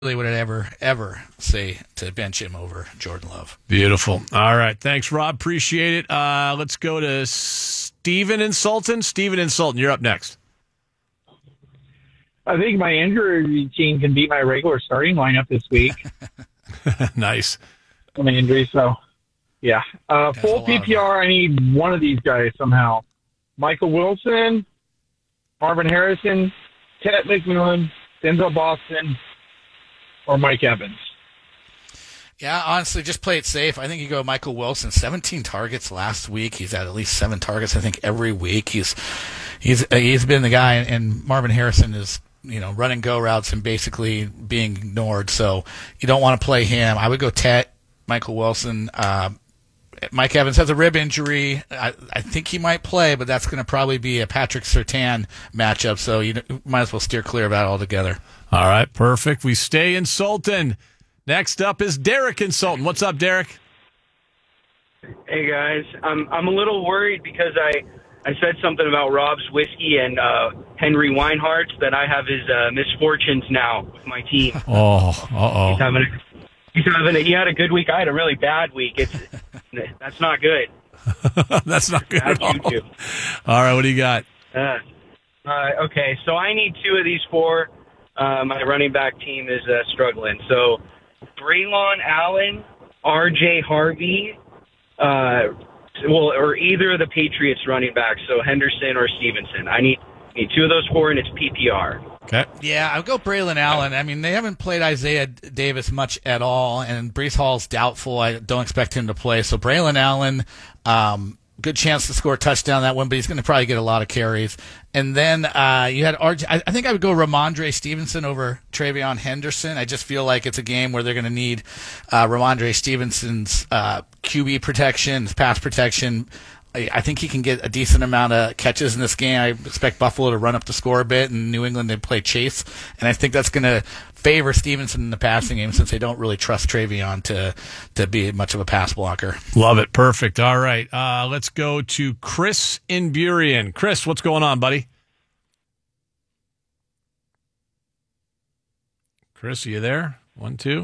really would I ever say to bench him over Jordan Love. Beautiful. All right. Thanks, Rob. Appreciate it. Let's go to Steven and Sultan. Steven and Sultan, you're up next. I think my injury routine can beat my regular starting lineup this week. Nice. On the injury, so yeah. Full PPR, I need one of these guys somehow. Michael Wilson, Marvin Harrison, Ted McMillan, Denzel Boston, or Mike Evans. Yeah, honestly, just play it safe. I think you go Michael Wilson. 17 targets last week. He's had at least 7 targets, I think, every week. He's been the guy, and Marvin Harrison is run and go routes and basically being ignored. So you don't want to play him. I would go Tet, Michael Wilson. Mike Evans has a rib injury. I think he might play, but that's going to probably be a Patrick Surtain matchup. So you might as well steer clear of that altogether. All right, perfect. We stay in Sultan. Next up is Derek in Sultan. What's up, Derek? Hey guys, I'm a little worried because I said something about Rob's whiskey and Henry Weinhardt's that I have his misfortunes now with my team. Oh, He had a good week. I had a really bad week. That's not good. That's not good at all. Too. All right, what do you got? Okay, so I need 2 of these 4. My running back team is struggling. So Braylon Allen, R.J. Harvey, or either of the Patriots running backs, so Henderson or Stevenson. I need 2 of those 4, and it's PPR. Okay. Yeah, I'll go Braylon Allen. I mean, they haven't played Isaiah Davis much at all, and Breece Hall's doubtful. I don't expect him to play. So Braylon Allen, good chance to score a touchdown that one, but he's going to probably get a lot of carries. And then you had RJ. I think I would go Ramondre Stevenson over Travion Henderson. I just feel like it's a game where they're going to need Ramondre Stevenson's QB protection, his pass protection. I think he can get a decent amount of catches in this game. I expect Buffalo to run up the score a bit, and New England to play chase. And I think that's going to favor Stevenson in the passing game since they don't really trust Travion to be much of a pass blocker. Love it. Perfect. All right. Let's go to Chris in Burien. Chris, what's going on, buddy? Chris, are you there? 1, 2.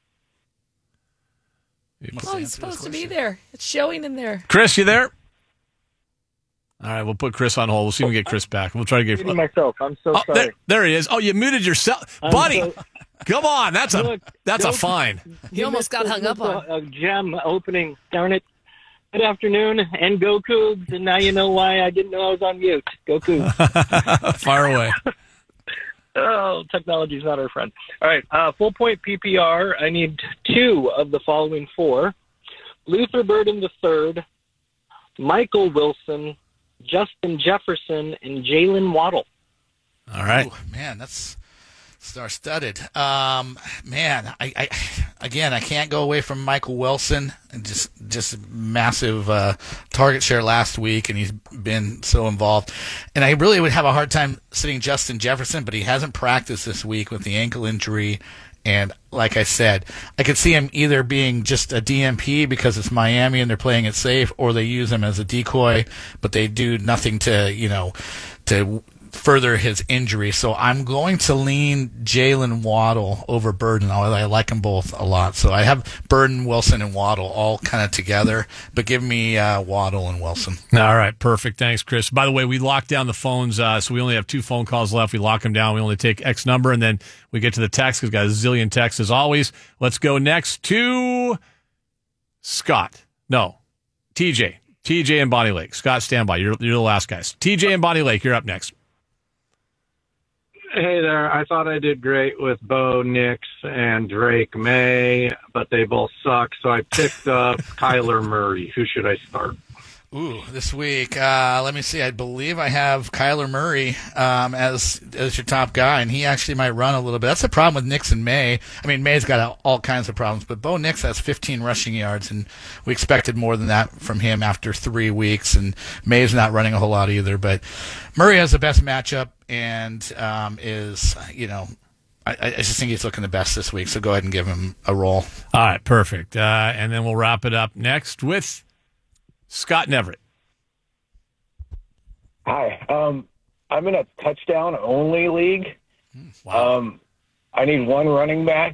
Oh, he's supposed to be there. It's showing in there. Chris, you there? All right, we'll put Chris on hold. We'll see if we can get Chris back. We'll try to get myself. I'm so sorry. There he is. Oh, you muted yourself, buddy. Come on, that's a fine. You almost got hung up on a gem opening. Darn it! Good afternoon, and go Cougs. And now you know why I didn't know I was on mute. Go Cougs. Fire away. Oh, technology's not our friend. All right, full point PPR. I need 2 of the following 4: Luther Burden III, Michael Wilson, Justin Jefferson, and Jalen Waddle. All right. Ooh, man, that's star-studded. Man, I can't go away from Michael Wilson. And just massive target share last week, and he's been so involved. And I really would have a hard time sitting Justin Jefferson, but he hasn't practiced this week with the ankle injury. And like I said, I could see him either being just a DMP because it's Miami and they're playing it safe, or they use him as a decoy, but they do nothing to further his injury. So I'm going to lean Jalen Waddle over Burden. I like them both a lot. So I have Burden, Wilson, and Waddle all kind of together, but give me Waddle and Wilson. All right, perfect. Thanks, Chris. By the way, we locked down the phones, so we only have 2 phone calls left. We lock them down. We only take X number, and then we get to the text because we've got a zillion texts as always. Let's go next to Scott. No, TJ. TJ and Bonnie Lake. Scott, stand by. You're the last guys. TJ and Bonnie Lake, you're up next. Hey there. I thought I did great with Bo Nix and Drake May, but they both suck. So I picked up Kyler Murray. Who should I start? Ooh, this week, let me see. I believe I have Kyler Murray as your top guy, and he actually might run a little bit. That's the problem with Nix and May. I mean, May's got all kinds of problems, but Bo Nix has 15 rushing yards, and we expected more than that from him after 3 weeks, and May's not running a whole lot either. But Murray has the best matchup and is, I just think he's looking the best this week, so go ahead and give him a roll. All right, perfect. And then we'll wrap it up next with Scott Neverett. Hi. I'm in a touchdown-only league. Wow. I need one running back